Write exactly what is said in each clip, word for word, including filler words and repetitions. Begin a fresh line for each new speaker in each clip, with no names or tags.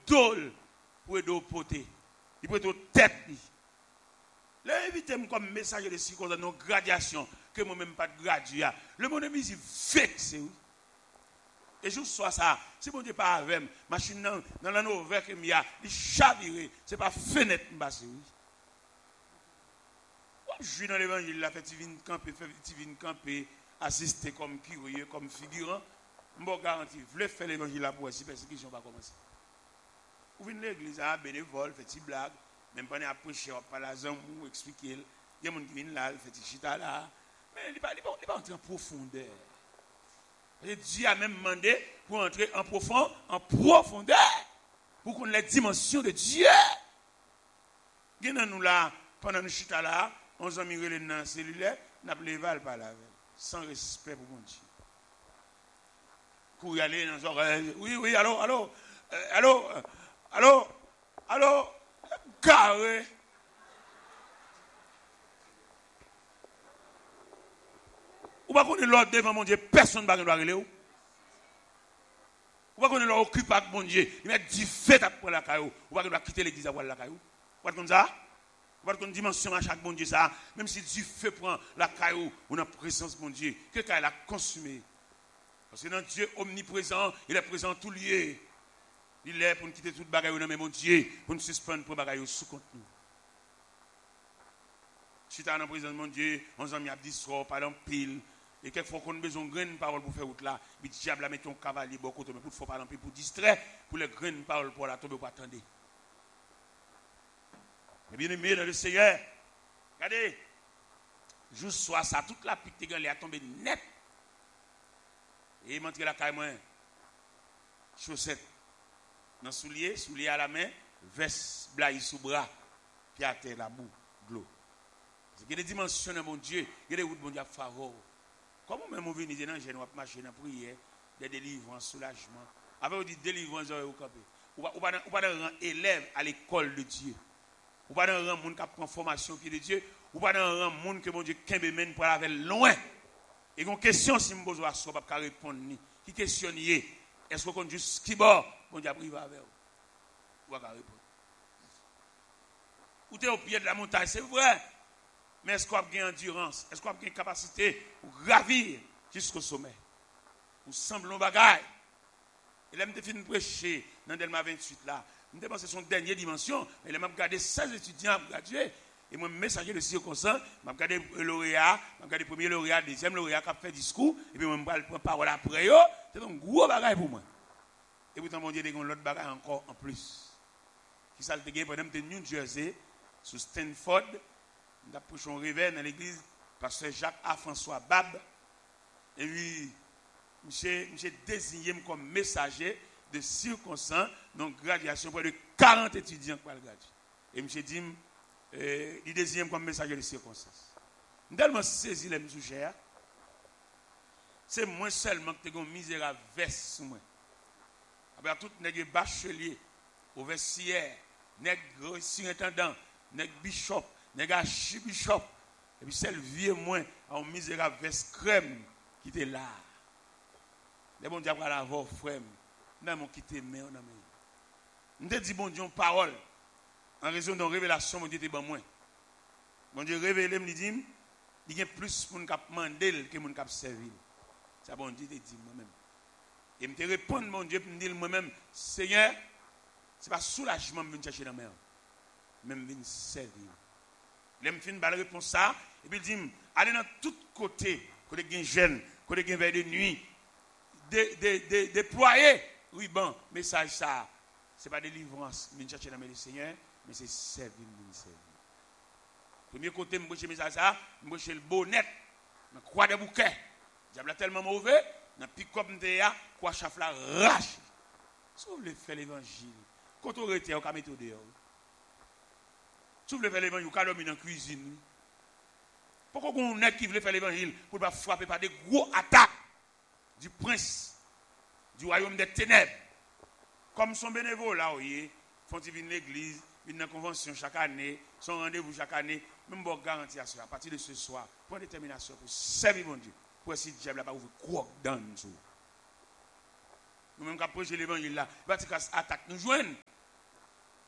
dol pour aider au poté. Il peut être tête. Là, évitez-moi comme message de circonstance, non graduation, que moi-même pas de graduat. Le monde est vexé, oui. Et juste soit ça, si mon Dieu pas avec moi, machine dans dans la nouvelle que il y a, il chaviré, c'est pas fenêtre passé, oui. Je suis dans l'évangile, la fait divine camper, fait divine camper, assister comme curieux, comme figurant. Je vous garantis, vous voulez faire l'évangile là pour si persécution va commencer. Vous venez l'église, à bénévole, fait des blagues, même pas à prêcher, pas la jambe, ou expliquer. Il y a des gens qui viennent là, fait des chita là. Mais il ne va pas entrer en profondeur. Et Dieu a même demandé pour entrer en profond, en profondeur, pour qu'on ait la dimension de Dieu. Il y a nous là, pendant nous chita là, on s'est mis dans la cellulaire, on a levé par la veille, sans respect pour mon Dieu. Pour y aller dans les oreilles, oui, oui, allô, allô, euh, allô, euh, allô, allô, carré. Ou pas qu'on est l'ordre devant mon Dieu, personne ne va aller où. Ou pas qu'on est l'ordre occupé avec mon Dieu, il met du fait à prendre la caillou. Ou pas qu'on doit quitter l'église à voir la caillou. Ou pas comme ça. Ou pas qu'on dimension à chaque bon Dieu ça. Même si du fait prend la caillou, ou dans la présence de mon Dieu, que quand il a consumé. Parce que dans Dieu omniprésent, il est présent en tout lieu. Il est pour nous quitter toute bagaille dans mon Dieu, pour nous suspendre pour bagaille sous compte nous. Si tu es dans la présence de mon Dieu, on s'en a dit soir, parlant pile. Et quelquefois qu'on a besoin de graines paroles pour faire route là, le diable a mis ton cavalier beaucoup, mais pour faut pas pour distraire, pour les graines paroles pour la tomber pour attendre. Mais bien aimé dans le Seigneur, regardez, juste soit ça, toute la pique de a tombé net. Et il montre la caille moins, chaussette, dans soulier, soulier à la main, veste blaye sous bras, puis à terre la boue, de l'eau. Il y a des dimensions de mon Dieu, il y a des routes de mon Dieu à faveur. Comment même on vient dans le gène, on va marcher dans la prière, des délivrances, soulagement. Avec on dit délivrance, on va camper. Ou pas dans un élève à l'école de Dieu. Ou pas dans un monde qui prend formation qui est de Dieu. Ou pas dans un monde que mon Dieu kembe mène pour aller loin. Et une question si je me pose à soi, pas répondre ni. Qui questionne est-ce qu'on juste qui bord, mon Dieu a privé avec vous. Ou pas répondre. Ou tu es au pied de la montagne, c'est vrai. Mais est-ce qu'on a une endurance? Est-ce qu'on a une capacité pour gravir jusqu'au sommet? Ou semblons bagaille. Et là, je suis prêcher dans Delma vingt-huit là. Je pense que c'est son dernière dimension. Mais là, je regardé seize étudiants gradués. Et moi, messager de circonstance, je regardé le lauréat, je regardé le premier lauréat, le deuxième lauréat qui a fait discours. Et puis, je prends parole après. C'est un gros bagaille pour moi. Et pourtant, mon Dieu, il y a l'autre bagaille encore en plus. Qui ça le gagné pendant que New Jersey, sous Stanford. Nous avons pris un réveil dans l'église, pasteur Jacques A. François Bab. Et puis, monsieur, monsieur désigné comme messager de circonstance, donc graduation pour de quarante étudiants qui vont graduer. Et monsieur dit, euh, il désigne comme messager de circonstance. Nous avons tellement saisi les sujets. C'est moi seulement que tu as un misérable veste sur moi. Après tout, nous avons bachelier, au vestiaire, nous avons surintendant, nous avons bishop. Les gars, bishop, et puis celle vieux moins, à un misérable veste crème qui était là. Les bons diables à la voix, frère, nous avons quitté, mais on a mis. Nous avons dit, bon Dieu, parole, en raison de révélation, mon Dieu était bon moins. Mon Dieu révélé, me dit, il y a plus pour nous demander que pour nous servir. C'est bon Dieu te dit moi-même. Et me répondre, mon Dieu, me dire moi-même, Seigneur, ce n'est pas soulagement que je viens chercher dans la mer, mais je viens servir. Je me fais une balle réponse ça, et puis il dit, allez dans tous côtés, côté de jeunes, côté de veille de nuit, déployer, oui, bon, message ça, ce n'est pas délivrance, je viens chercher dans le Seigneur, mais c'est servir, je servir. Premier côté, je cherche message ça, je cherche le bonnet, je croix de bouquet. Diable est tellement mauvais, dans le pick-up, je crois chaf la rache. Si vous voulez faire l'évangile, quand on retient, on va mettre dehors. Si vous voulez faire l'évangile, vous allez dormir dans la cuisine. Pourquoi on est qui veut faire l'évangile pour ne pas frapper par des gros attaques du prince du royaume des ténèbres? Comme son bénévole, là, oui, font ils venir l'église, viennent dans la convention chaque année, son rendez-vous chaque année, même pour garantir à cela, à partir de ce soir, pour détermination, pour servir mon Dieu, pour essayer de diable pas ouvrir quoi dans nous. Nous-mêmes qui prêchons l'évangile là, il va attaque nous joindre.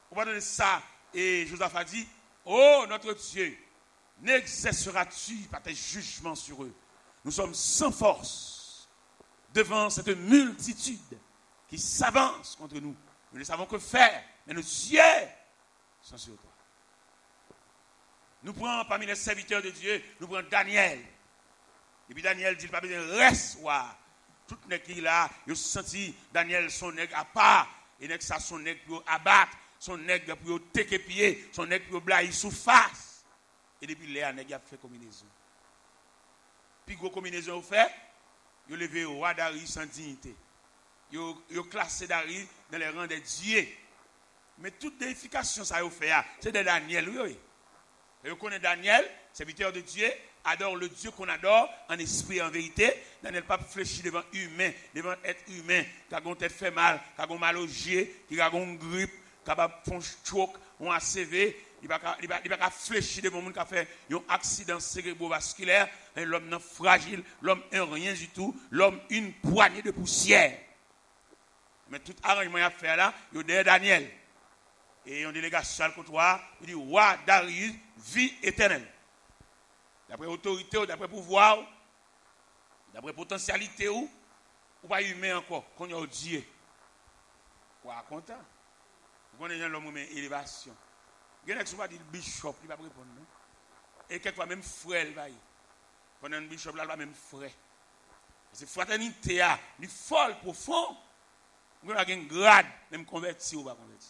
On va donner ça. Et Josaph a dit, oh notre Dieu, n'exerceras-tu pas tes jugements sur eux? Nous sommes sans force devant cette multitude qui s'avance contre nous. Nous ne savons que faire, mais nos yeux sont sur toi. Nous prenons parmi les serviteurs de Dieu, nous prenons Daniel. Et puis Daniel dit, pas besoin de reste, tout nèg qui là, il a senti Daniel son nèg à part, et nèg ça son nèg pour abattre, son nèg pour teke pied, son nèg pour blayer sous face. Et depuis là, nèg a fait combinaison. Puis gros combinaison fait, il a levé au roi Darius sans dignité. Il a classé Darius dans les rangs des dieux. Mais toute déification ça a fait, c'est de Daniel, oui, oui. Et vous connaissez Daniel, serviteur de Dieu, adore le Dieu qu'on adore en esprit et en vérité. Daniel pas fléchi devant humain, devant être humain, qui a une tête fait mal, qui a mal au pied, qui a une grippe, qui a un choc, un A C V. Il ne va pas fléchir devant monde qui a fait un accident cérébrovasculaire. L'homme non fragile, l'homme un rien du tout, l'homme une poignée de poussière. Mais tout arrangement qu'il a fait là, il y a derrière Daniel. Et on délégation à le comptoir, il dit, roi Darius, vie éternelle. D'après autorité, d'après pouvoir, d'après potentialité, ou, ou pas humain encore, qu'on y a Dieu. Quoi, content. Vous connaissez l'homme humain, élévation. Il y a qui va dire bishop, il va répondre. Non? Et quelquefois même frère, il va y. Pendant un bishop, là, il va même frère. Parce que fraternité, il est folle, profond. Vous avez un grade, même converti ou pas converti.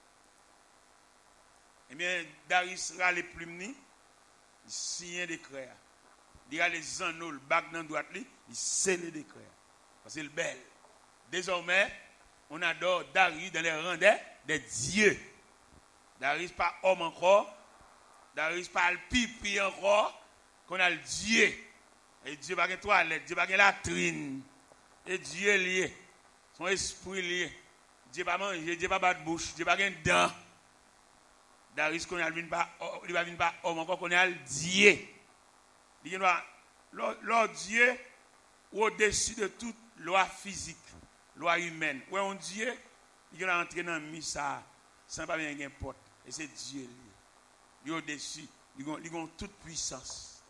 Eh bien, Darius a les plumes, il signe des décret. Il a les anneaux, le bac dans la droite, il scelle les décrets. Parce que c'est le bel. Désormais, on adore Darius dans les rangs des, des dieux. Darius pas homme encore. Darius pas le pipi encore. Qu'on a le Dieu. Et Dieu pas une toilette, Dieu pas une latrine. Et Dieu est lié. Son esprit lié. Dieu pas manger, Dieu pas battre bouche, Dieu pas une dent. Darius qu'on a vient pas il va venir pas homme encore qu'on a le Dieu. Il doit leur Dieu au-dessus de toute loi physique, loi humaine. Ouais on Dieu, il va entrer dans missa sans pas bien importe et c'est Dieu lui. Il au-dessus, il a toute puissance.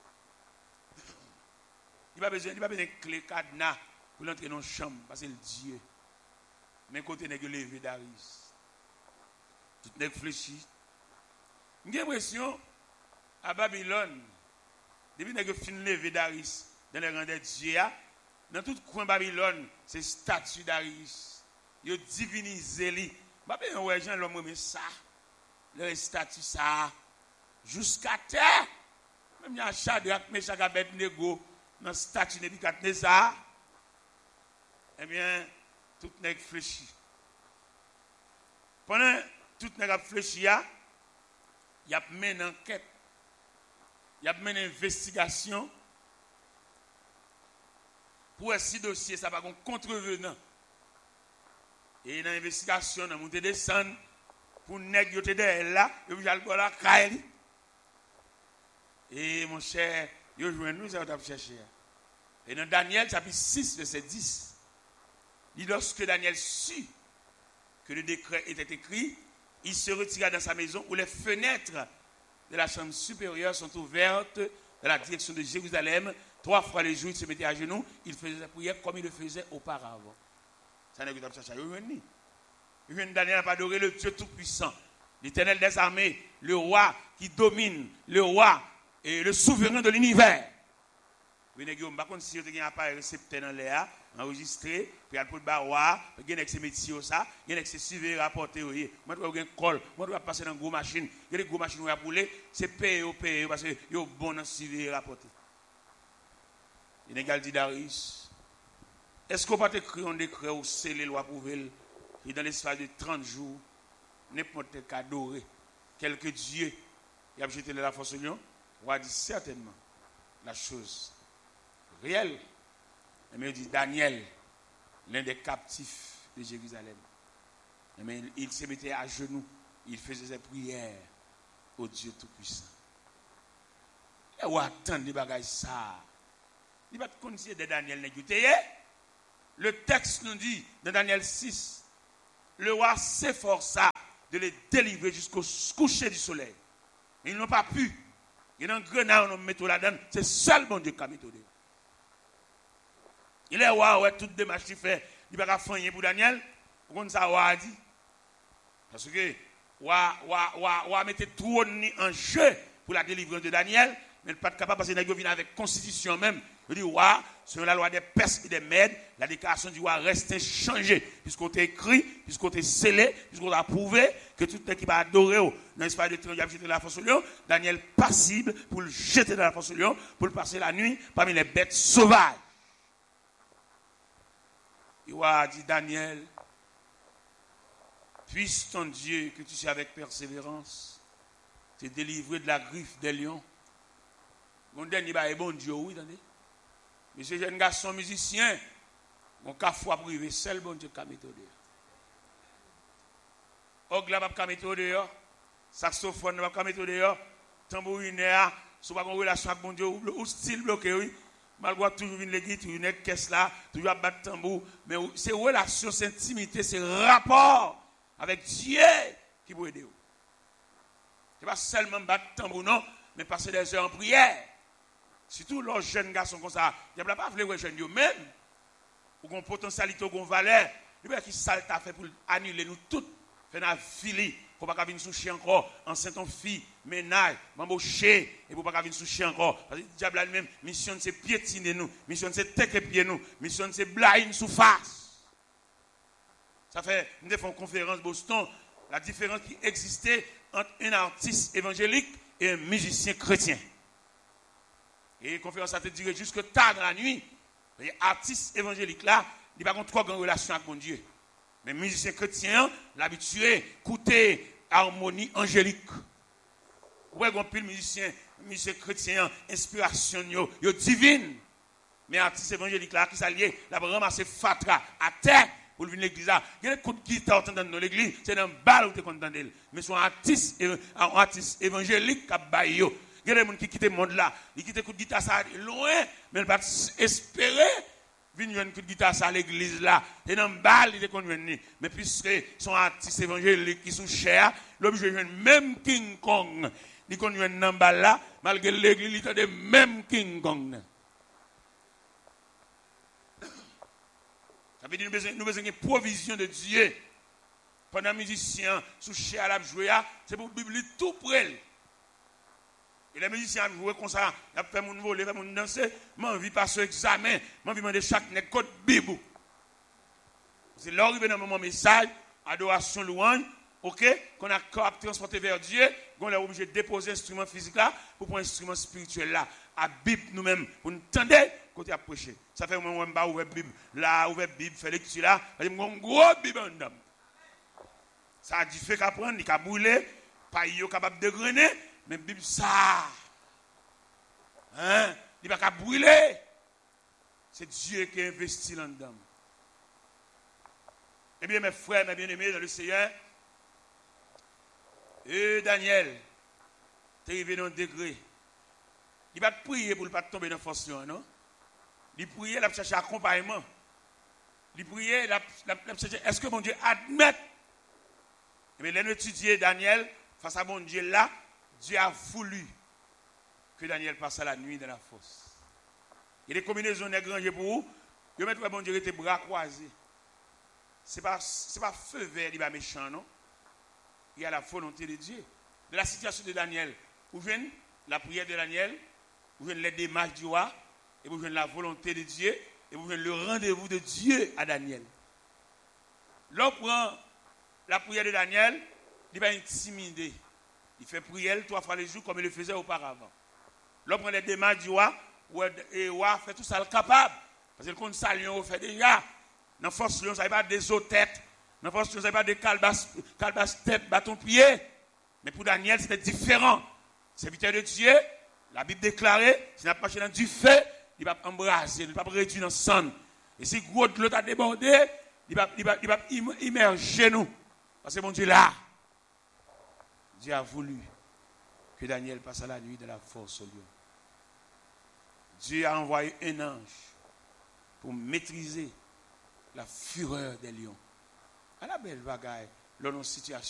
Il pas besoin il pas besoin de clé cadenas pour entrer dans la chambre parce que c'est le Dieu. Mais côté nèg levé Darius. Tout nèg fléchi. J'ai l'impression, à Babylone, depuis que fin levé Darius dans les rangs des dieux, dans tout coin Babylone, c'est statue Darius. Ils ont divinisé lui. Babylone, ouais, gens l'homme mais ça, les statues ça, jusqu'à terre. Même il y a Shadrach, Meshach, Abednego, dans la statue de Nebuchadnezzar. Eh bien, tout n'est que fléchi. Pendant tout n'est que fléchi, il y a mené une enquête, il y a mené une investigation pour essayer de dossier, ça va être contrevenant. Et dans l'investigation, on a monté descendre pour négocier derrière là, et vous allez voir la caille. Et mon cher, vous jouez nous, ça va chercher. Et dans Daniel, chapitre six, verset dix, dit lorsque Daniel sut que le décret était écrit, il se retira dans sa maison où les fenêtres de la chambre supérieure sont ouvertes dans la direction de Jérusalem. Trois fois le jour, il se mettait à genoux. Il faisait sa prière comme il le faisait auparavant. Ça n'est que de chercher. Il vient Daniel n'a pas adoré le Dieu Tout-Puissant, l'Éternel des armées, le roi qui domine, le roi et le souverain de l'univers. Vous ne savez pas si vous avez un appareil récepteur dans l'air, enregistré, puis il y a le baroir, il y a des métiers, il y a des suivis rapportés. Moi, je vais un col, moi, je vais passer dans une grosse machine. Il y a des grosses machines qui vont rouler, c'est payé ou payé, parce que c'est bon dans suivi rapporté. Il y a dit Darius, est-ce qu'on peut écrire un décret ou sceller les lois pour elle, et dans l'espace de trente jours, n'importe quel adoré, quelque Dieu, il a jeté la force au lion, on va dire certainement la chose réelle. Mais il dit Daniel, l'un des captifs de Jérusalem. Mais il se mettait à genoux, il faisait ses prières au Dieu Tout-Puissant. Et on attend des bagages ça. Il va te considérer de Daniel Néguté. Le texte nous dit, dans Daniel six, le roi s'efforça de les délivrer jusqu'au coucher du soleil. Mais ils n'ont pas pu. Il y a un grenade, on met là-dedans. C'est seul bon Dieu qui a mis tout. Il est waouh, ouais, toute démarche qu'il fait. Il ne va pas faire pour Daniel. Pourquoi ça a dit? Parce que wa wa wa wa mettre tout en jeu pour la délivrance de Daniel, mais pas capable parce qu'il vient avec constitution même. Il dit wa selon la loi des Perses et des Mèdes, la déclaration du roi reste inchangée puisqu'on est écrit, puisqu'on est scellé, puisqu'on a prouvé que tout le qui va adorer dans l'espace de temps, il a jeté dans la fosse au lion. Daniel passible pour le jeter dans la fosse au lion, pour le passer la nuit parmi les bêtes sauvages. Il a dit Daniel, puisse ton Dieu que tu sois avec persévérance, te délivrer de la griffe des lions. Mon dernier est bon Dieu, oui, attendez. Mais ce jeune garçon musicien, mon cas foi privé, seul bon Dieu qui a mis au dehors. Ogla pas mettre au dehors, saxophone pas mettre au dehors, tambourinaire, si pas une relation avec bon Dieu, ou style bloqué, oui. Malgré toujours une l'église, une caisse là, toujours battre tambour, mais c'est relation, c'est intimité, c'est rapport avec Dieu qui peut aider. Ce n'est pas seulement battre tambour, non, mais passer des heures en prière. Surtout les jeunes garçons comme ça, il n'y a pas de les jeunes même, ou qu'on potentialité, ou qu'on valeur, il y a qui ça t'a fait pour annuler nous toutes, faire la filie, pour pas venir sous chien encore, enceinte en fille, ménage, m'embaucher, et pour pas venir sous chien encore. Parce que le diable a lui-même, mission c'est piétiner nous, mission c'est tête pied nous, mission c'est blayer sous face. Ça fait, nous avons une conférence à Boston, la différence qui existait entre un artiste évangélique et un musicien chrétien. Et la conférence a été durée jusque tard dans la nuit. L'artiste évangélique là, il n'a pas trop grande relation avec mon Dieu. Mais musicien chrétien, l'habitué, écouter harmonie angélique. Ouais, on pile musicien, musicien chrétien, inspiration yo, yo divine. Mais artiste évangélique là, qui s'allie, la ramasser fatra à terre. Pour venir à l'église, il y a des coups de guitare dans l'église, c'est dans le bal où tu es content d'elle. Mais son artiste, un artiste évangélique qui a baillé. Il y a des gens qui quittent le monde là, ils quittent les coups de guitare ça loin, mais ils ne peuvent pas espérer venir un coup de guitare ça à l'église là. C'est dans le bal, ils sont venus. Mais puisque son artiste évangélique qui sont chers, l'objet de même King Kong, ils sont venus dans le bal là, malgré l'église, ils sont de même King Kong. Ça veut dire que nous avons besoin d'une provision de Dieu. Pendant que les musiciens sont chers à la jouer, c'est pour la Bible tout près. Et les musiciens jouent comme ça, ils ont fait mon voler, ils ont fait mon danser, ils ont envie de passer examen, ils ont envie de demander chaque nez code Bible. C'est là où il y a un moment message, adoration, louange, ok, qu'on a transporté vers Dieu, qu'on est obligé de déposer l'instrument physique là pour prendre l'instrument spirituel là. À Bible nous-mêmes, pour nous tendre, côté à prêcher. Ça fait un moment où on va ouvrir la Bible, là, ouvrir la Bible, faire lecture là, il y a une grosse Bible en dedans. Ça a du fait qu'à prendre, il a brûlé, pas il est capable de grainer, mais la Bible ça. Hein? Il va pas brûler. C'est Dieu qui a investi là-dedans. Eh bien, mes frères, mes bien-aimés dans le Seigneur, et Daniel, tu es arrivé dans un degré. Il va te prier pour ne pas tomber dans la force, non? Il prier, il va chercher accompagnement. Il prier, il va chercher, est-ce que mon Dieu admet? Mais l'un étudier Daniel, face à mon Dieu là, Dieu a voulu que Daniel passe la nuit dans la fosse. Il y a des combinaisons négranges pour vous. Je mets mon Dieu tes bras croisés. Ce n'est pas, pas feu vert, il va méchant, non? Il y a la volonté de Dieu. De la situation de Daniel, vous venez la prière de Daniel, vous venez les démarches du roi, et vous venez la volonté de Dieu, et vous venez le rendez-vous de Dieu à Daniel. L'on prend la prière de Daniel, il va intimider. Il fait prière trois fois le jour comme il le faisait auparavant. L'on prend les démarches du roi, et le roi fait tout ça le capable. Parce que le salion fait déjà. Dans la force, ça n'est pas des autres têtes. Dans la force, ça n'est pas des calbasses têtes, bâton pied. Mais pour Daniel, c'était différent. Serviteur de Dieu, la Bible déclarait, s'il n'a pas marché dans du feu, il va embraser, il ne va pas réduire dans le sang. Et si gros de l'autre a débordé, il va, il va, il va immerger nous. Parce que mon Dieu là, Dieu a voulu que Daniel passe la nuit de la force au lion. Dieu a envoyé un ange pour maîtriser la fureur des lions. À la belle bagaille, dans nos situations,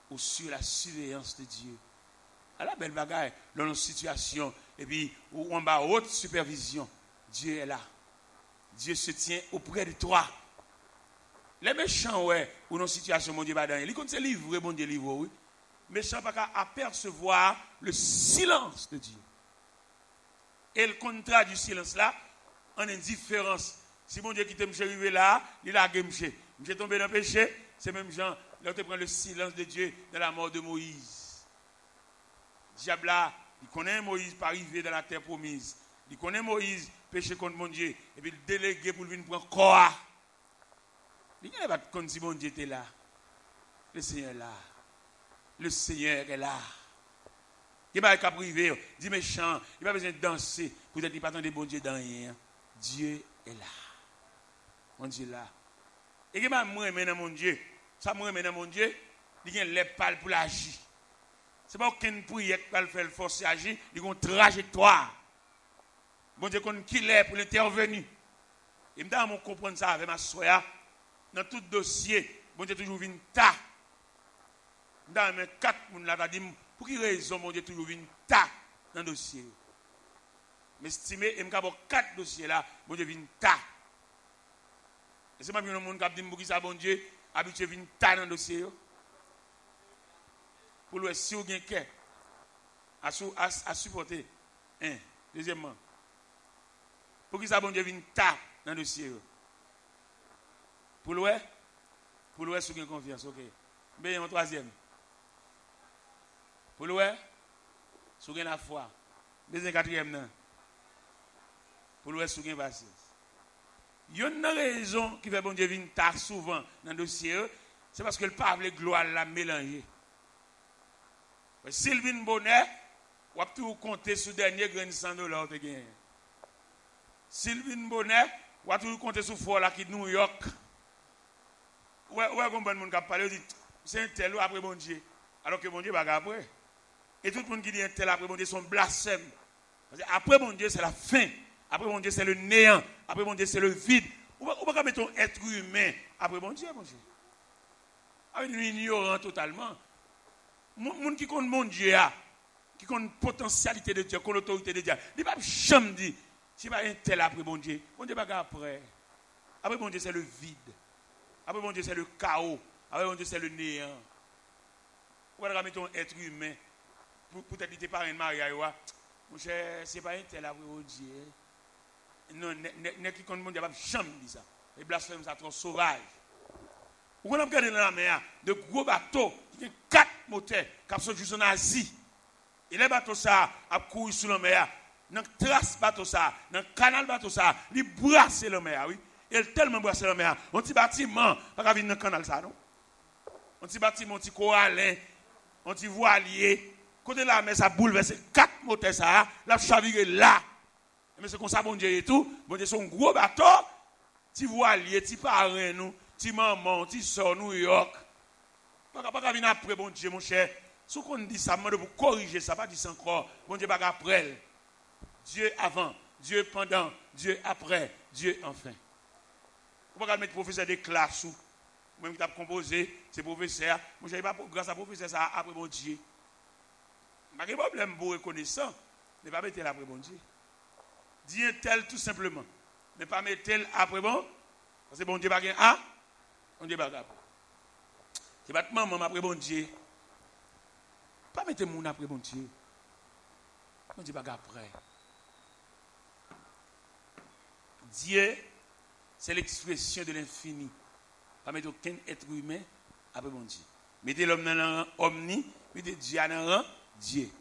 ou sur la surveillance de Dieu. À la belle bagaille, dans nos situations, et puis, ou en bas, haute supervision, Dieu est là. Dieu se tient auprès de toi. Les méchants, ouais, ou nos situations, mon Dieu, bah, ils comptent se livrer, mon Dieu, livre, oui. Méchants, pas qu'à apercevoir le silence de Dieu. Et le contrat du silence là, en indifférence. Si mon Dieu qui t'aime arrivé là, il a gagné. Je tombé dans le péché, c'est même Jean, là, tu prends le silence de Dieu dans la mort de Moïse. Diable là, il connaît Moïse pas arrivé dans la terre promise. Il connaît Moïse péché contre mon Dieu. Et puis il délégué pour venir prendre corps. Il n'y a pas de compte si mon Dieu était là. Le Seigneur est là. Le Seigneur est là. Il n'y a pas de privé. Dit méchant. Il n'y a pas besoin de danser. Peut-être qu'il n'y a pas de bon Dieu dans rien. Dieu est là. Mon Dieu est là. Et il y a moi dans mon Dieu. Ça moi dans mon Dieu. Il y a les pales pour l'agir. Ce n'est pas aucune prière qui va le faire forcer à agir. Il y a une trajectoire. Bon Dieu, qu'on qui est pour l'intervenir. Et je vais comprendre ça avec ma soeur. Dans tout dossier, bon Dieu toujours vient ta. Dans mes quatre personnes là, dit pour quelle raison bon Dieu toujours vient ta dans le dossier. Mais estimé, et me avoir quatre dossiers là, bon Dieu vient ta. Et c'est pas bien le monde qui dit pour qui ça bon Dieu habitué vient ta dans le dossier. Pour le si vous avez un à, à, à supporter. Un. Deuxièmement, pour qui ça bon Dieu vient ta dans le dossier. Pour le pour le si vous avez confiance, ok. Mais en troisième. Pour le si vous avez la foi. Deuxième, quatrième, non. Pour le si vous avez patience. Il y a une raison qui fait bon Dieu venir tard souvent dans le dossier, c'est parce que le pape les gloire l'a mélangé. S'il vient bonnet, on va tout compter sur le dernier grain de cent dollars. S'il vient bonnet, on va tout compter sur le fort là qui est New York. Ouais, ouais, comme bon monde qui parle, dit c'est un tel ou après bon Dieu. Alors que bon Dieu va après. Et tout le monde qui dit un tel après bon Dieu sont blasphèmes. Parce que après bon Dieu, c'est la fin. Après mon Dieu, c'est le néant. Après mon Dieu, c'est le vide. On ne va pas mettre un être humain après mon Dieu, mon Dieu. Avec une ignorant totalement. Les gens qui connaissent mon Dieu, qui connaissent la potentialité de Dieu, qui connaissent l'autorité de Dieu, ils ne peuvent jamais dire, si pas un tel après mon Dieu, mon Dieu va après. Après mon Dieu, c'est le vide. Après mon Dieu, c'est le chaos. Après mon Dieu, c'est le néant. On va mettre un être humain. Peut-être qu'il n'est pas un mariage. Mon cher, ce n'est pas un tel après mon Dieu. Non, ne qui compte mon Dieu, jamais dit ça. Les blasphèmes, ça trop sauvage. Vous avez regardé dans la mer, de gros bateaux, qui ont quatre moteurs, qui sont juste en Asie. Et les bateaux, ça, a couru sur la mer. Dans la trace bateau, ça, dans le canal bateau, ça, ils brassent la mer, oui. Et tellement brassé la mer. Un petit bâtiment, pas qu'à venir dans le canal, ça, non? Un petit bâtiment, un petit corallin, un petit voilier. Côté de la mer, ça bouleverse quatre moteurs, ça, la chaviré là. Mais c'est comme ça, bon Dieu et tout. Bon Dieu, c'est un gros bateau. Tu voilier, tu parrain, nous, tu maman, tu sors New York. Pas qu'à venir après, bon Dieu, mon cher. Si on dit ça, pour corriger ça, pas dire ça encore. Bon Dieu, pas après. Dieu avant, Dieu pendant, Dieu après, Dieu enfin. On ne peut pas mettre professeur de classe ou même qui a composé, c'est professeur. Moi, je n'ai pas grâce à professeur ça après mon Dieu. Pas de problème pour reconnaissant, ne pas mettre après mon Dieu. Dieu tel tout simplement. Ne pas mettre tel après bon. Parce que bon Dieu pas gain A, bon Dieu pas après. C'est pas maman après bon Dieu. Pas mettre mon après bon Dieu. Bon Dieu pas après. Dieu, c'est l'expression de l'infini. Pas mettre aucun être humain après bon Dieu. Mettez l'homme dans un omni, mettez Dieu dans un Dieu.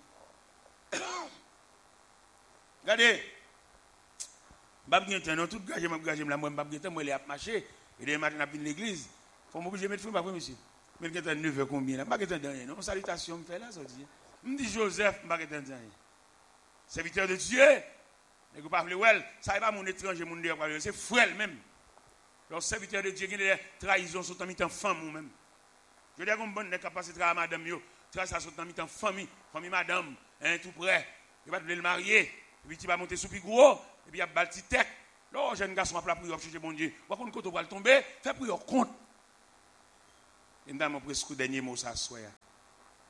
Regardez. Je ne tout gagé, je gagé, je moi, je marché. Et demain matin, je l'église. Il faut m'obliger de mettre après, monsieur. Mais je neuf heures combien là? Je ne sais pas. Salutation, me fait là, ça dit. Je dis Joseph, je ne sais pas. Serviteur de Dieu. Je ne sais pas, ça n'est pas mon étranger, mon Dieu, c'est frère même. Le serviteur de Dieu qui a des trahisons sur ta femme ou même. Je dis qu'on bonne capacité à madame yo, ça sur ta famille, famille madame, hein, tout près. Il va le marier, et puis tu vas monter sous plus gros, et puis il y a un petit tech. Là, jeune garçon a pris pour chercher mon Dieu. Ou quand on va tomber, fais pour compte. Et madame, presque dernier mot ça soit.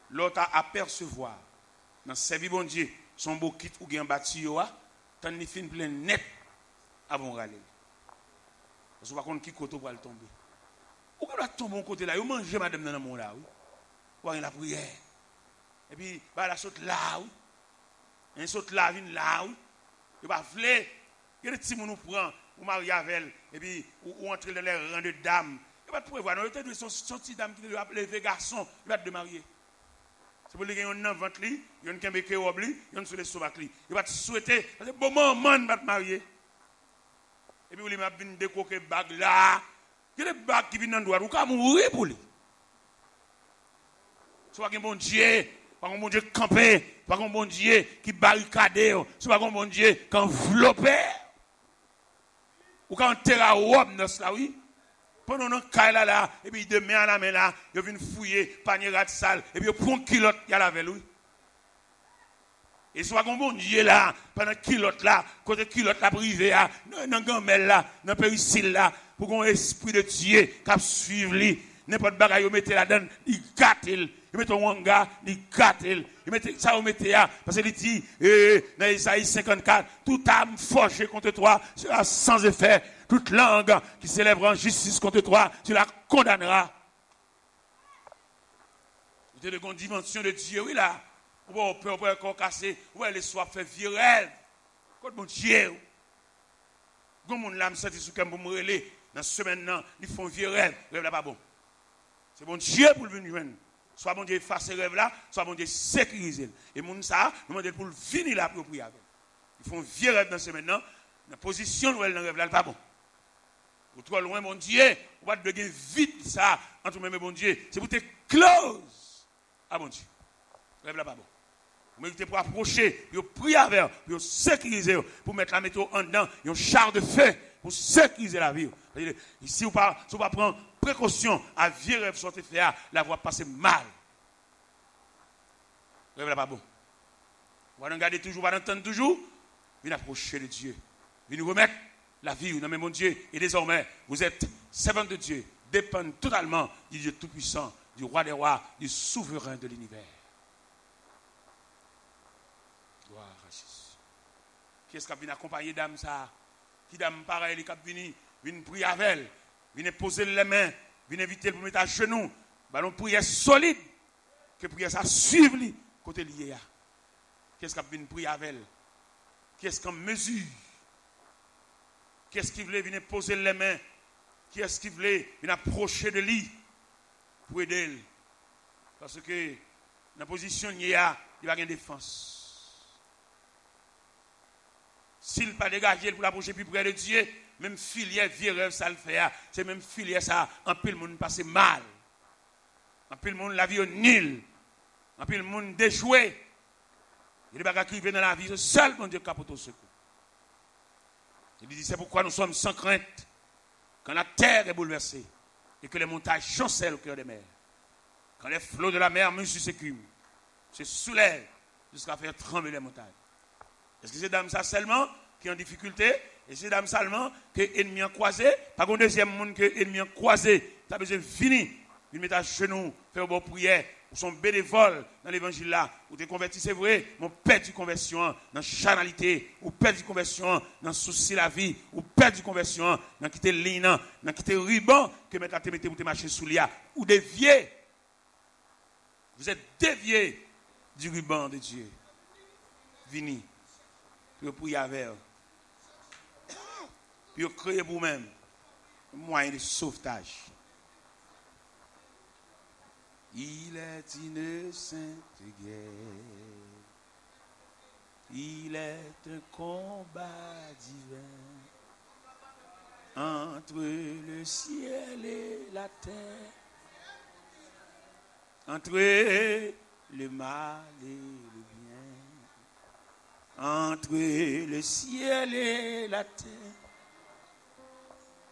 l'autre à apercevoir dans servir bon Dieu son beau kit ou bien bâti yo tant ni fin plein net avant râler parce que par contre qui côté pour aller tomber ou quand doit tomber bon côté là yo manger madame dans mon là oui ou la prière et puis bah la saute là oui un saute là vient là oui il va vle il y a des petits moun nous prend ou marier avec elle et puis ou entrer dans les rangs de dames il va prévoir non il son son petite dame qui doit lever garçon il va te marier. C'est pour les gens qui ont un ventre, ils ont un kéké obli, ils ont sur les sobacs. Il va te souhaiter, parce que bon moment, va te marier. Et puis, il m'a bien décoqué bague là. Il y a des bagues qui viennent dans le droit, ou qu'à mourir pour lui. Soit un bon Dieu, pas un bon Dieu campé, pas un bon Dieu qui barricade, soit un bon Dieu qui enveloppe. Ou quand on terra robe dans cela, oui. Pendant un cas là, là, et puis de main à la main là, il vient fouiller, panier rat sale, et puis il prend kilote, il y a la veille, oui. Et soit qu'on bon Dieu là, pendant kilote là, côté kilote là, privé là, dans gamelle là, dans péricile là, pour qu'on esprit de Dieu qui suive lui, n'importe bagaille, il mette là-dedans, il gâte, il met un wanga, il gâte, il met ça, il met là, parce qu'il dit, eh, dans Isaïe cinquante-quatre, toute âme forgée contre toi sera sans effet. Toute langue qui s'élèvera en justice contre toi, tu la condamneras. Vous avez une dimension de Dieu, oui là. On peut encore casser, ouais, les soirs fait vieux rêve. Quand mon Dieu, quand mon âme senti sous comme pour me relayer, dans ce semaine, ils font vieux rêve, rêve là pas bon. C'est bon Dieu pour le venir. Soit bon Dieu effacer rêve là, soit bon Dieu sécuriser. Et mon ça, nous demandons pour le venir là pour prier avec. Ils font vieux rêve dans ce semaine, dans la position où elle dans rêve là, pas bon. Ou trop loin, mon Dieu, on va te gagner vite ça, entre même mon Dieu. C'est pour te close. Ah, mon Dieu. Rêve là, pas bon. Vous méritez pour approcher, pour prier avec, pour sécuriser, pour mettre la météo en dedans, un char de feu, pour sécuriser la vie. Si vous ne pas prendre précaution à vieux rêve sortir faire, la voie passer mal. Rêve là, pas bon. Vous allez regarder toujours, vous allez entendre toujours, vous approcher de Dieu. Vous nous remettre la vie, non mais mon Dieu, et désormais, vous êtes servant de Dieu, dépendent totalement du Dieu Tout-Puissant, du Roi des Rois, du Souverain de l'univers. Gloire à Jésus. Qui est-ce qui a venu accompagner dame ça? Qui dame pareil, qui a venu, venu prier avec elle, venu poser les mains, venu inviter pour mettre à genoux, ballon prière solide, que prière ça suive lui, côté lié. Qui est-ce qui a venu prier avec elle? Qui est-ce qu'en mesure? Qui est-ce qui voulait venir poser les mains? Qui est-ce qui voulait venir approcher de lui pour aider elle? Parce que dans la position il y a, il n'y a pas de défense. S'il n'a pas dégagé pour l'approcher plus près de Dieu, même filière, vieux rêve, ça le fait. C'est même filière, ça, en pile le monde passe mal. En pile le monde, la vie est nulle. En pile le monde déjoué. Il n'y a pas qui vient dans la vie, c'est seul mon Dieu qui capote au secours. Il dit, c'est pourquoi nous sommes sans crainte quand la terre est bouleversée et que les montagnes chancellent au cœur des mers. Quand les flots de la mer me sur s'écument, se soulèvent jusqu'à faire trembler les montagnes. Est-ce que c'est dame ça seulement qui est en difficulté? Et c'est dame seulement qui est ennemi en croisé? Pas qu'un deuxième monde qui est ennemi en croisé. Tu as besoin de finir. Il met à genoux, faire une bonne prière. Ou son bénévole dans l'évangile là, ou t'es converti, c'est vrai, mon père du conversion dans la charnalité, ou père du conversion dans le souci de la vie, ou père du conversion dans quitter ligne, dans quitter ruban, que maintenant te mettez pour te marcher sous l'ia, ou dévier. Vous êtes déviés du ruban de Dieu. Vini, puis prier avec vous. Puis créer pour vous-même un moyen de sauvetage. Il est une sainte guerre, il est un combat divin entre le ciel et la terre, entre le mal et le bien, entre le ciel et la terre.